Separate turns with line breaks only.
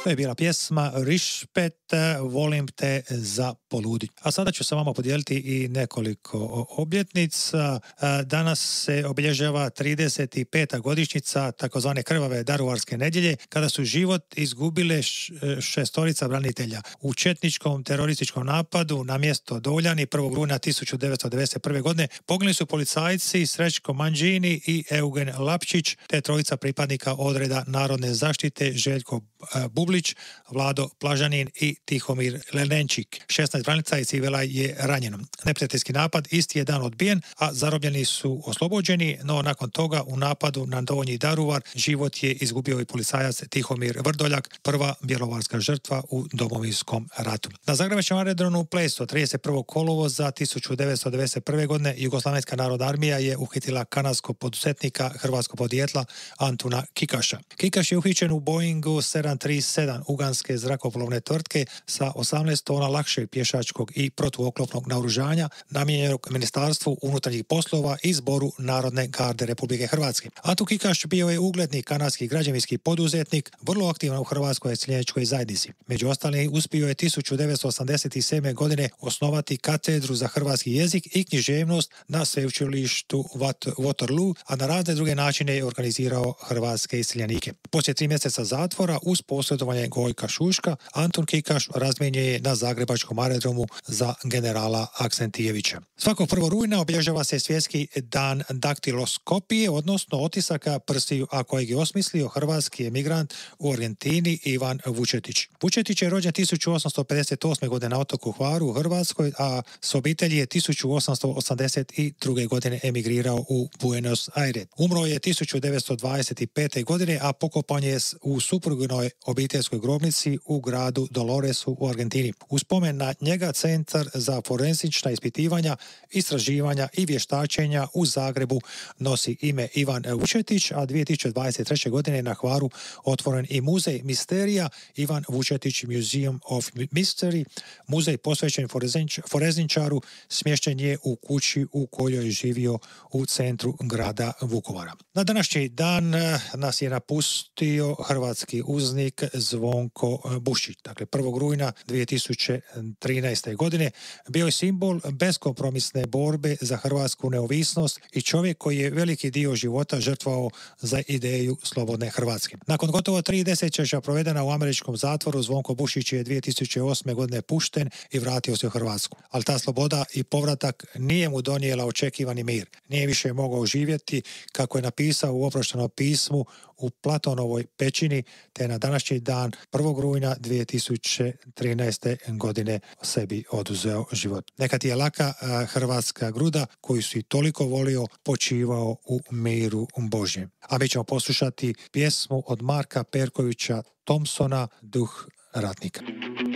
To je bila pjesma Rišpet, volim te za poludit. A sada ću sa vama podijeliti i nekoliko obljetnica. Danas se obilježava 35. godišnjica takozvane krvave Daruvarske nedjelje, kada su život izgubile šestorica branitelja u četničkom terorističkom napadu na mjesto Doljani 1. rujna 1991. godine. Poginuli su policajci Srećko Manđini i Eugen Lapčić, te trojica pripadnika odreda Narodne zaštite Željko Bublić, Vlado Plažanin i Tihomir Lenenčik. 16 branitelja i civila je ranjeno. Neprijateljski napad isti je dan odbijen, a zarobljeni su oslobođeni, no nakon toga u napadu na Donji Daruvar život je izgubio i policajac Tihomir Vrdoljak, prva bjelovarska žrtva u Domovinskom ratu. Na zagrebačkom aerodromu Pleso 31. kolovoza 1991. godine Jugoslavenska narodna armija je uhitila kanadskog poduzetnika hrvatskog podrijetla Antuna Kikaša. Kikaš je uhićen u Boeingu 737 uganske zrakoplovne tvrtke sa 18 tona lakšeg pješačkog i protuoklopnog naoružanja namijenjenog Ministarstvu unutarnjih poslova i Zboru Narodne garde Republike Hrvatske. Antun Kikaš bio je ugledni kanadski građevinski poduzetnik, vrlo aktivan u hrvatskoj iseljeničkoj zajednici. Među ostalim uspio je 1987. godine osnovati katedru za hrvatski jezik i književnost na sveučilištu Waterloo, a na razne druge načine je organizirao hrvatske iseljenike. Poslije 3 mjeseca zatvora uz posredovanje Gojka Šuška, Antun Kikaš razmijenjen je na zagrebačkom aerodromu za generala Aksentijevića. Svakog 1. rujna obilježava se svjetski dan daktiloskopije, odnosno otisaka prstiju, a kojeg je osmislio hrvatski emigrant u Argentini Ivan Vučetić. Vučetić je rođen 1858. godine na otoku Hvaru u Hrvatskoj, a s obitelji je 1882. godine emigrirao u Buenos Aires. Umro je 1925. godine, a pokopan je u supruginoj obiteljskoj grobnici u gradu Doloresu u Argentini. U spomen na njega Centar za forenzična ispitivanja, istraživanja i vještačenja u Zagrebu nosi ime Ivan Vučetić, a 2023. godine na Hvaru otvoren i muzej misterija Ivan Vučetić Museum of Mystery. Muzej posvećen forenzičaru smješten je u kući u kojoj je živio u centru grada Vukovara. Na današnji dan nas je napustio hrvatski uznik Zvonko Bušić. Dakle, 1. rujna 2013. godine bio je simbol beskompromisne borbe za hrvatsku neovisnost i čovjek koji je veliki dio života žrtvovao za ideju slobodne Hrvatske. Nakon gotovo 3 desetljeća provedena u američkom zatvoru, Zvonko Bušić je 2008. godine pušten i vratio se u Hrvatsku. Ali ta sloboda i povratak nije mu donijela očekivani mir. Nije više mogao živjeti, kako je napisao u oproštenom pismu, u Platonovoj pećini, te na današnji dan 1. rujna 2013. godine sebi oduzeo život. Neka ti je laka hrvatska gruda koju si toliko volio, počivao u miru Božjem. A mi ćemo poslušati pjesmu od Marka Perkovića Thompsona, Duh ratnika.